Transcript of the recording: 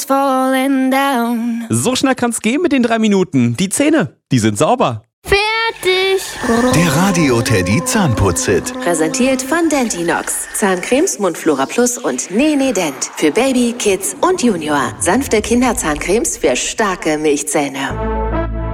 falling down. So schnell kann's gehen mit den 3 Minuten. Die Zähne, die sind sauber. Fertig. Der Radio Teddy Zahnputz-Hit. Präsentiert von Dentinox. Zahncremes, Mundflora Plus und Nene Dent. Für Baby, Kids und Junior. Sanfte Kinderzahncremes für starke Milchzähne.